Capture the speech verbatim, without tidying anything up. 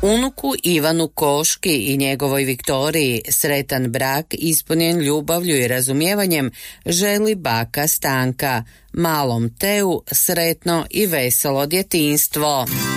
Unuku Ivanu Koški i njegovoj Viktoriji sretan brak ispunjen ljubavlju i razumijevanjem želi baka Stanka. Malom Teu sretno i veselo djetinjstvo.